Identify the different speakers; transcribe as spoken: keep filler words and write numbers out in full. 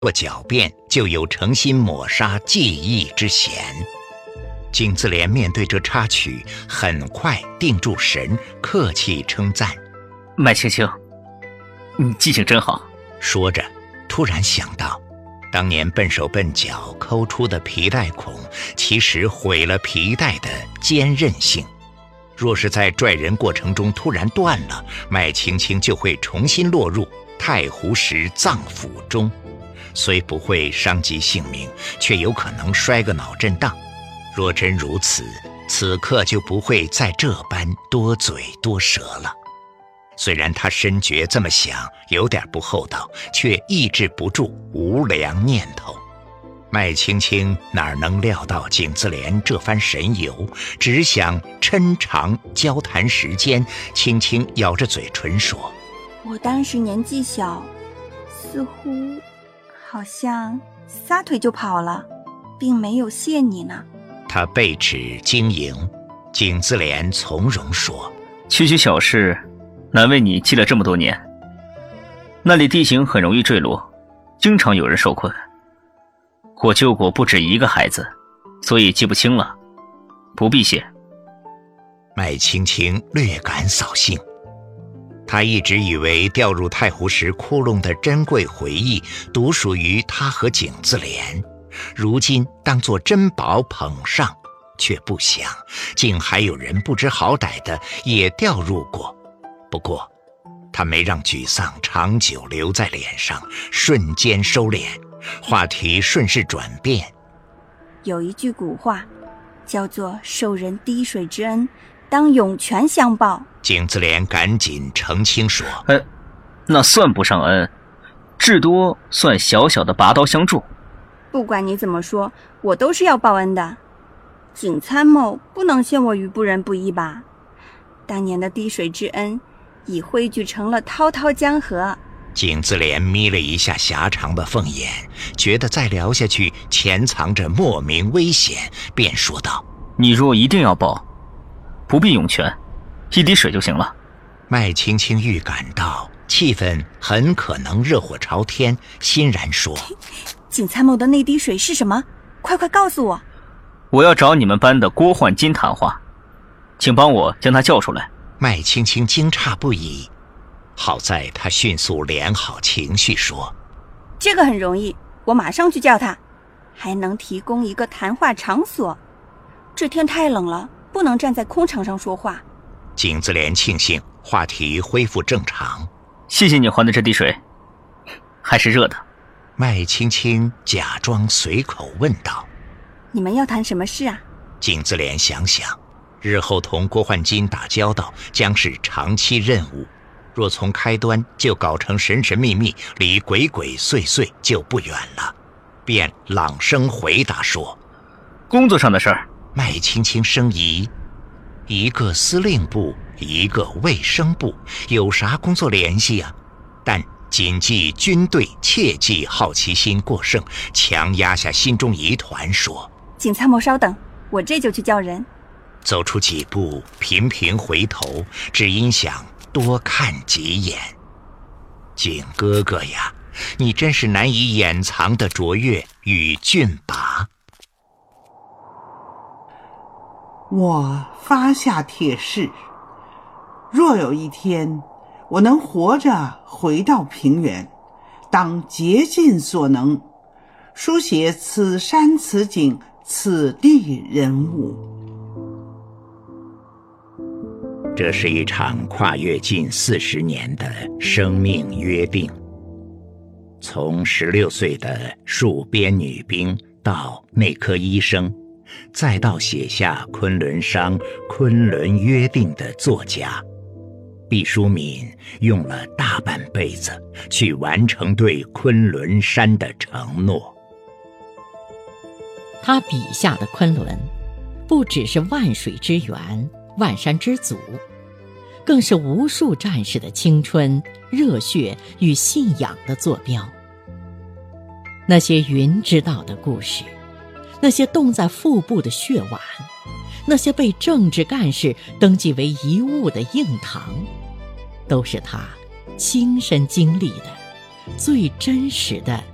Speaker 1: 过狡辩，就有诚心抹杀记忆之嫌。景自怜面对这插曲，很快定住神，客气称赞：“
Speaker 2: 麦青青，你记性真好。”
Speaker 1: 说着，突然想到，当年笨手笨脚抠出的皮带孔，其实毁了皮带的坚韧性。若是在拽人过程中突然断了，麦青青就会重新落入太湖石脏腑中，虽不会伤及性命，却有可能摔个脑震荡。若真如此，此刻就不会再这般多嘴多舌了。虽然他深觉这么想有点不厚道，却抑制不住无良念头。麦青青哪能料到景自怜这番神游，只想抻长交谈时间，轻轻咬着嘴唇说：“
Speaker 3: 我当时年纪小，似乎好像撒腿就跑了，并没有谢你呢。”
Speaker 1: 他背齿晶莹，景自怜从容说：“
Speaker 2: 区区小事，难为你记了这么多年。那里地形很容易坠落，经常有人受困。我救过不止一个孩子，所以记不清了，不必谢。”
Speaker 1: 麦青青略感扫兴，他一直以为掉入太湖石窟窿的珍贵回忆独属于他和景自怜，如今当作珍宝捧上，却不想竟还有人不知好歹的也掉入过。不过他没让沮丧长久留在脸上，瞬间收敛，话题顺势转变。
Speaker 3: 有一句古话叫做受人滴水之恩，当涌泉相报。
Speaker 1: 景自怜赶紧澄清说：“
Speaker 2: 呃，那算不上恩，至多算小小的拔刀相助。”
Speaker 3: 不管你怎么说，我都是要报恩的。景参谋不能陷我于不仁不义吧？当年的滴水之恩已汇聚成了滔滔江河。
Speaker 1: 景自怜眯了一下狭长的凤眼，觉得再聊下去潜藏着莫名危险，便说道：“
Speaker 2: 你若一定要报，不必涌泉，一滴水就行了。”
Speaker 1: 麦青青预感到气氛很可能热火朝天，欣然说：“
Speaker 3: 景参谋的那滴水是什么？快快告诉我。”“
Speaker 2: 我要找你们班的郭焕金谈话，请帮我将他叫出来。”
Speaker 1: 麦青青惊诧不已，好在他迅速敛好情绪说：“
Speaker 3: 这个很容易，我马上去叫他，还能提供一个谈话场所。这天太冷了，不能站在空场上说话。”
Speaker 1: 景自怜庆幸话题恢复正常。
Speaker 2: “谢谢你还的这滴水，还是热的。”
Speaker 1: 麦青青假装随口问道：“
Speaker 3: 你们要谈什么事啊？”
Speaker 1: 景自怜想想，日后同郭焕金打交道将是长期任务，若从开端就搞成神神秘秘，离鬼鬼祟祟就不远了，便朗声回答说：“
Speaker 2: 工作上的事儿。”
Speaker 1: 麦青青生疑，一个司令部，一个卫生部，有啥工作联系啊？但谨记军队切忌好奇心过剩，强压下心中疑团说：“
Speaker 3: 景参谋稍等，我这就去叫人。”
Speaker 1: 走出几步，频频回头，只因想多看几眼。景哥哥呀，你真是难以掩藏的卓越与俊拔。
Speaker 4: 我发下帖誓，若有一天我能活着回到平原，当竭尽所能书写此山此景此地人物。
Speaker 1: 这是一场跨越近四十年的生命约定，从十六岁的戍边女兵到内科医生，再到写下《昆仑商》《昆仑约定》的作家，毕淑敏用了大半辈子去完成对昆仑山的承诺。
Speaker 5: 他笔下的昆仑，不只是万水之源、万山之祖，更是无数战士的青春、热血与信仰的坐标。那些云知道的故事，那些冻在腹部的血碗，那些被政治干事登记为遗物的硬糖，都是他亲身经历的最真实的